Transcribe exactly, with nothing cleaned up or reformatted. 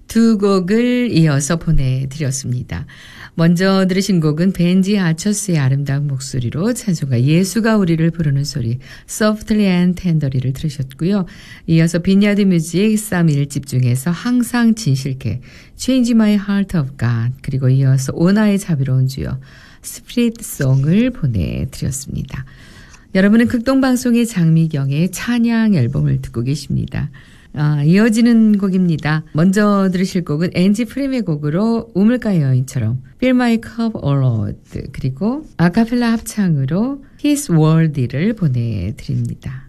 두 곡을 이어서 보내드렸습니다. 먼저 들으신 곡은 벤지 아처스의 아름다운 목소리로 찬송가 예수가 우리를 부르는 소리 Softly and Tenderly를 들으셨고요. 이어서 빈야드 뮤직 쌈 일 집 중에서 항상 진실케 Change My Heart of God 그리고 이어서 오나의 자비로운 주여 스피릿 송을 보내드렸습니다. 여러분은 극동방송의 장미경의 찬양 앨범을 듣고 계십니다. 아, 이어지는 곡입니다. 먼저 들으실 곡은 앤지 프림의 곡으로 우물가 여인처럼 Fill My Cup, O Lord 그리고 아카펠라 합창으로 His World를 보내드립니다.